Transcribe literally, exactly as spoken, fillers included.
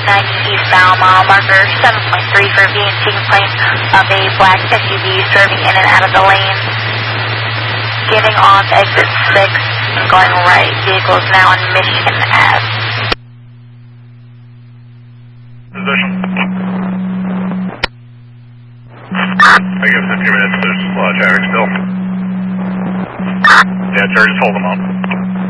ninety eastbound, mile marker seven point three for V and T complaint of a black S U V swerving in and out of the lane. Getting off exit six and going right. Vehicle is now on Michigan Ave. Position. I guess fifteen minutes, there's a lot of traffic still. Yeah, sir, just hold them up.